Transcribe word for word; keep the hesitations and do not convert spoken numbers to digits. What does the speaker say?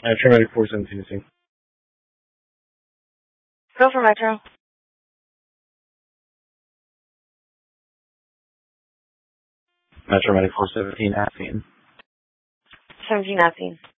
Uh, Trimedic four seventeen to see. Go for Metro. Metro Medic four seventeen, Athene. seventeen Athene.